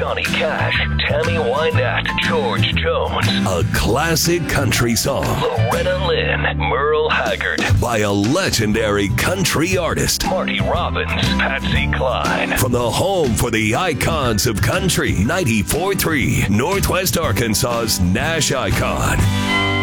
Johnny Cash, Tammy Wynette, George Jones. A classic country song. Loretta Lynn, Merle Haggard. By a legendary country artist. Marty Robbins, Patsy Cline. From the home for the icons of country, 94.3, Northwest Arkansas's Nash Icon.